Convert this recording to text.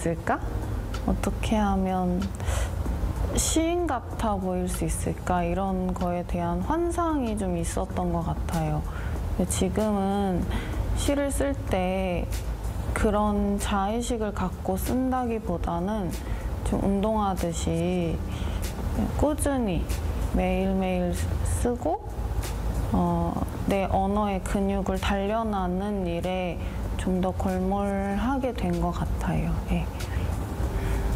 있을까? 어떻게 하면 시인 같아 보일 수 있을까? 이런 거에 대한 환상이 좀 있었던 것 같아요. 근데 지금은 시를 쓸 때 그런 자의식을 갖고 쓴다기보다는 좀 운동하듯이 꾸준히 매일매일 쓰고 내 언어의 근육을 단련하는 일에 좀 더 골몰하게 된 것 같아요. 네.